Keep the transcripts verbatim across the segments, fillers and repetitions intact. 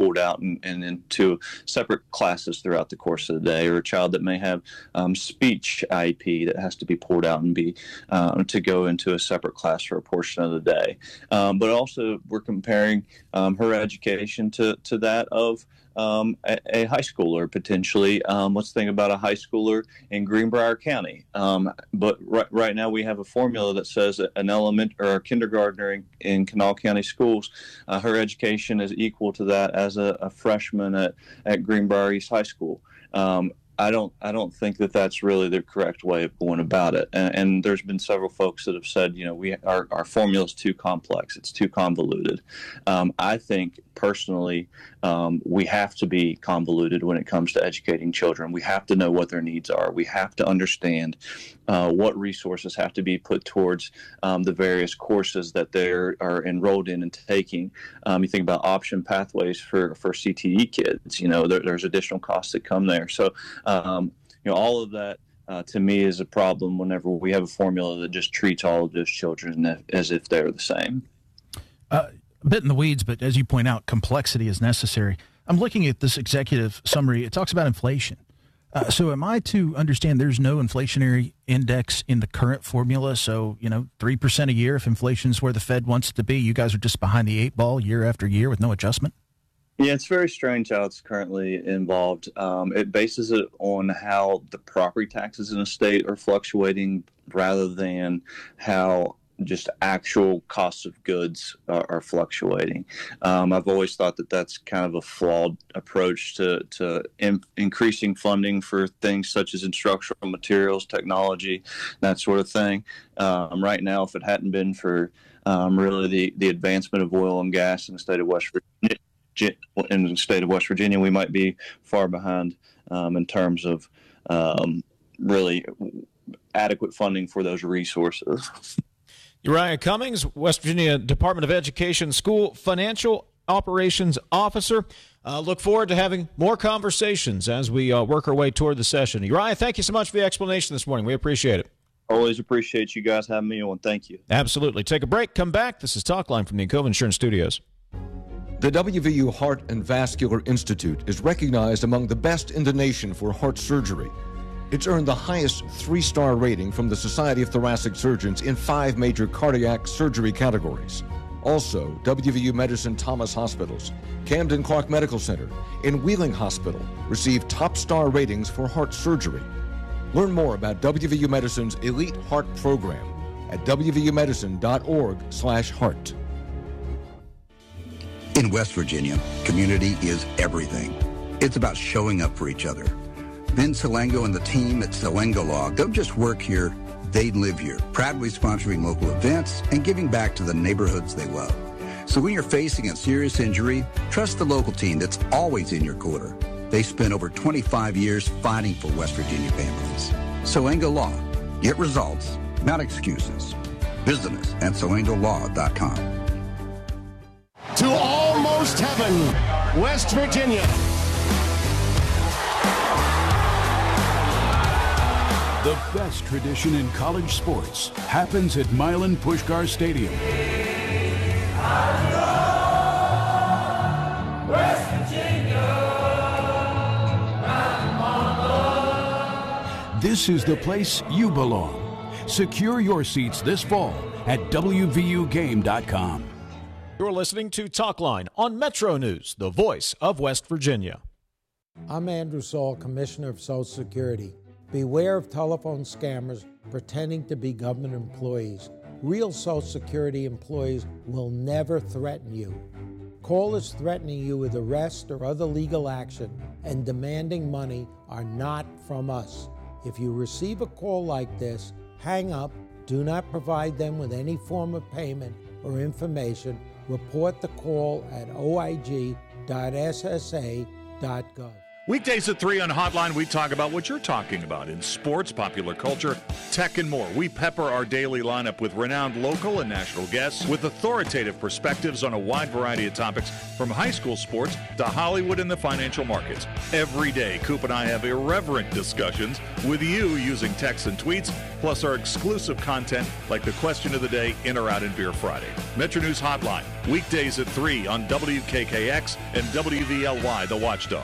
pulled out and, and into separate classes throughout the course of the day, or a child that may have um, speech I E P that has to be pulled out and be uh, to go into a separate class for a portion of the day. Um, but also we're comparing um, her education to, to that of Um, a, a high schooler potentially. Um, let's think about a high schooler in Greenbrier County. Um, but right, right now we have a formula that says that an element or a kindergartner in, in Kanawha County schools, uh, her education is equal to that as a, a freshman at, at Greenbrier East High School. Um, I don't. I don't think that that's really the correct way of going about it. And, and there's been several folks that have said, you know, we our our formula is too complex. It's too convoluted. Um, I think personally, um, we have to be convoluted when it comes to educating children. We have to know what their needs are. We have to understand uh, what resources have to be put towards um, the various courses that they are enrolled in and taking. Um, you think about option pathways for for C T E kids. You know, there, there's additional costs that come there. So. Um, you know, all of that uh, to me is a problem whenever we have a formula that just treats all of those children as if they're the same. Uh, a bit in the weeds, but as you point out, complexity is necessary. I'm looking at this executive summary. It talks about inflation. Uh, so am I to understand there's no inflationary index in the current formula? So, you know, three percent a year, if inflation's where the Fed wants it to be, you guys are just behind the eight ball year after year with no adjustment? Yeah, it's very strange how it's currently involved. Um, it bases it on how the property taxes in a state are fluctuating rather than how just actual costs of goods are, are fluctuating. Um, I've always thought that that's kind of a flawed approach to, to in, increasing funding for things such as instructional materials, technology, that sort of thing. Um, right now, if it hadn't been for um, really the, the advancement of oil and gas in the state of West Virginia, in the state of West Virginia, we might be far behind um, in terms of um, really adequate funding for those resources. Uriah Cummings, West Virginia Department of Education School Financial Operations Officer. Uh, look forward to having more conversations as we uh, work our way toward the session. Uriah, thank you so much for the explanation this morning. We appreciate it. Always appreciate you guys having me on. Thank you. Absolutely. Take a break. Come back. This is Talkline from the Encova Insurance Studios. The W V U Heart and Vascular Institute is recognized among the best in the nation for heart surgery. It's earned the highest three-star rating from the Society of Thoracic Surgeons in five major cardiac surgery categories. Also, W V U Medicine Thomas Hospitals, Camden Clark Medical Center, and Wheeling Hospital received top-star ratings for heart surgery. Learn more about W V U Medicine's Elite Heart Program at w v u medicine dot org slash heart. In West Virginia, community is everything. It's about showing up for each other. Vin Salengo and the team at Salengo Law don't just work here, they live here, proudly sponsoring local events and giving back to the neighborhoods they love. So when you're facing a serious injury, trust the local team that's always in your corner. They spent over twenty-five years fighting for West Virginia families. Salengo Law. Get results, not excuses. Visit us at salengo law dot com. To almost heaven, West Virginia. The best tradition in college sports happens at Milan Puskar Stadium. West Virginia. This is the place you belong. Secure your seats this fall at w v u game dot com. You're listening to Talkline on Metro News, the voice of West Virginia. I'm Andrew Saul, Commissioner of Social Security. Beware of telephone scammers pretending to be government employees. Real Social Security employees will never threaten you. Callers threatening you with arrest or other legal action and demanding money are not from us. If you receive a call like this, hang up, do not provide them with any form of payment or information. Report the call at o i g dot s s a dot gov. Weekdays at three on Hotline, we talk about what you're talking about in sports, popular culture, tech, and more. We pepper our daily lineup with renowned local and national guests with authoritative perspectives on a wide variety of topics, from high school sports to Hollywood and the financial markets. Every day, Coop and I have irreverent discussions with you using texts and tweets, plus our exclusive content like the question of the day, In or Out in Beer Friday. Metro News Hotline, weekdays at three on W K K X and W V L Y, The Watchdog.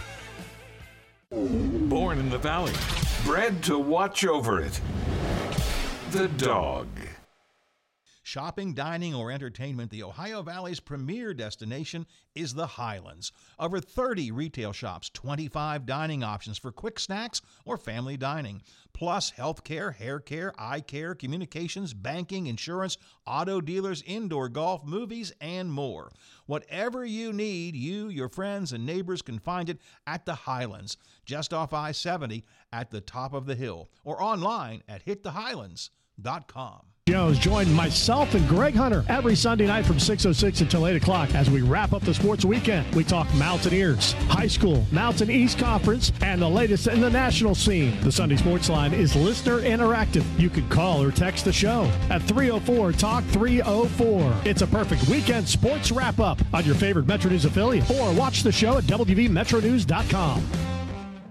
Born in the Valley, bred to watch over it. The Dog. Shopping, dining, or entertainment, the Ohio Valley's premier destination is the Highlands. Over thirty retail shops, twenty-five dining options for quick snacks or family dining, plus healthcare, hair care, eye care, communications, banking, insurance, auto dealers, indoor golf, movies, and more. Whatever you need, you, your friends, and neighbors can find it at the Highlands, just off I seventy at the top of the hill, or online at hit the highlands dot com. Jones, join myself and Greg Hunter every Sunday night from six oh six until eight o'clock as we wrap up the sports weekend. We talk Mountaineers, high school, Mountain East Conference, and the latest in the national scene. The Sunday Sports Line is listener interactive. You can call or text the show at three oh four talk three oh four. It's a perfect weekend sports wrap-up on your favorite Metro News affiliate, or watch the show at W V Metro News dot com.